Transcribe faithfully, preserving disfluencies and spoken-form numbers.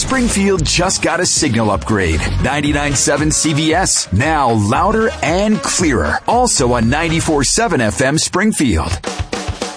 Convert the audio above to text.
Springfield just got a signal upgrade. ninety-nine point seven C B S, now louder and clearer. Also on ninety-four point seven F M Springfield.